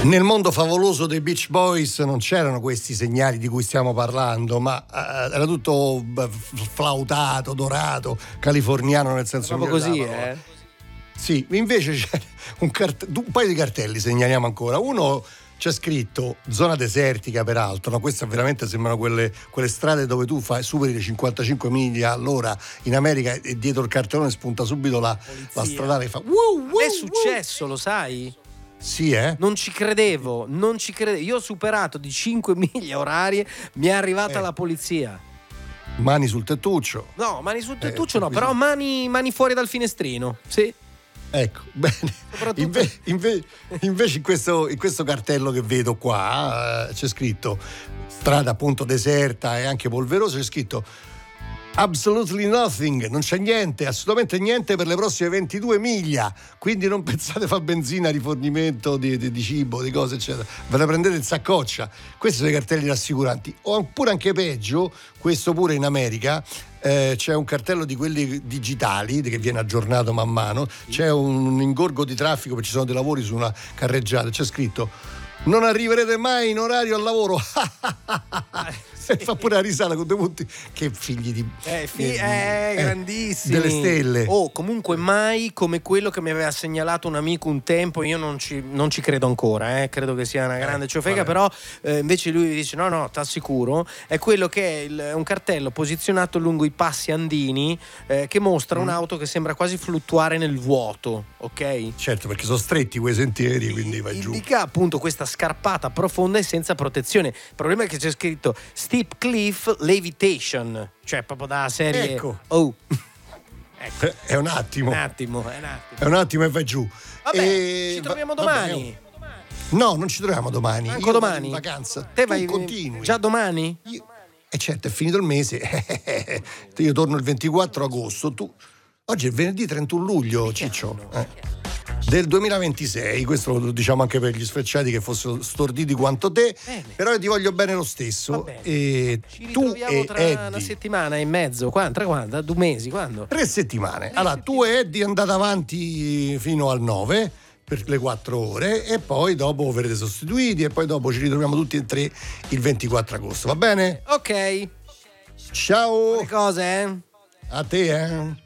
Nel mondo favoloso dei Beach Boys non c'erano questi segnali di cui stiamo parlando, ma era tutto flautato, dorato, californiano nel senso proprio così, Sì, invece c'è un paio di cartelli, segnaliamo ancora. Uno c'è scritto zona desertica, peraltro, no? Queste veramente sembrano quelle strade dove tu superi le 55 miglia all'ora in America e dietro il cartellone spunta subito la stradale e fa è successo, lo sai? Sì, Non ci credevo. Io ho superato di 5 miglia orarie, mi è arrivata la polizia. Mani sul tettuccio. No, mani sul tettuccio no, però mani fuori dal finestrino, sì. Ecco, bene. Invece in questo cartello che vedo qua c'è scritto strada appunto deserta e anche polverosa, c'è scritto absolutely nothing, non c'è niente, assolutamente niente per le prossime 22 miglia, quindi non pensate a fare benzina, rifornimento di cibo, di cose eccetera, ve la prendete in saccoccia. Questi sono i cartelli rassicuranti. Oppure anche peggio, questo pure in America, c'è un cartello di quelli digitali che viene aggiornato man mano, c'è un ingorgo di traffico perché ci sono dei lavori su una carreggiata, c'è scritto non arriverete mai in orario al lavoro. E fa pure la risata con due punti. Che figli di grandissimi, delle stelle. Comunque mai come quello che mi aveva segnalato un amico un tempo. Io non ci credo ancora, credo che sia una grande ciofega, però invece lui dice no, t'assicuro, è quello che è un cartello posizionato lungo i passi andini, che mostra un'auto che sembra quasi fluttuare nel vuoto, ok? Certo, perché sono stretti quei sentieri, quindi vai giù. Indica appunto questa scarpata profonda e senza protezione. Il problema è che c'è scritto Steep Cliff Levitation, cioè proprio da serie. Ecco. Ecco. È un attimo. È un attimo e vai giù. Vabbè, ci troviamo domani. No, non ci troviamo domani. Anche domani? In vacanza. Te vai continui. Già domani? Certo, è finito il mese. Io torno il 24 agosto. Oggi è venerdì 31 luglio, Ciccio. Del 2026, questo lo diciamo anche per gli sfrecciati che fossero storditi quanto te. Bene. Però io ti voglio bene lo stesso. E ci tu ritroviamo tra Eddie, una settimana e mezzo. Quando? 2 mesi? Quando? 3 settimane. Allora, tu e Eddie andate avanti fino al 9 per le 4 ore e poi dopo verrete sostituiti e poi dopo ci ritroviamo tutti e tre il 24 agosto, va bene? Ok. Ciao. Buone cose, A te,